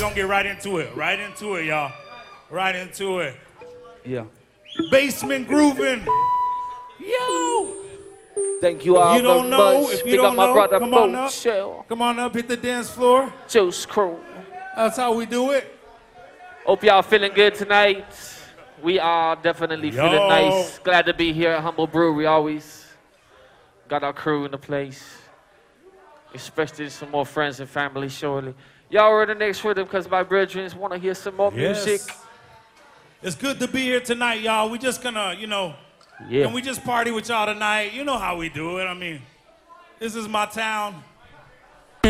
gonna get right into it. Right into it, y'all. Right into it. Yeah. Basement grooving. Yo. Thank you all If you don't very know, much. if you Big up don't my know, brother come on Bo up. Shell. Come on up, hit the dance floor. Juice Crew. That's how we do it. Hope y'all feeling good tonight. We are definitely feeling nice. Glad to be here at Humble Brewery. Always got our crew in the place. Especially some more friends and family, surely. Y'all are in the next rhythm because my brethren want to hear some more music. It's good to be here tonight, y'all. We just gonna, can we just party with y'all tonight? You know how we do it. I mean, this is my town.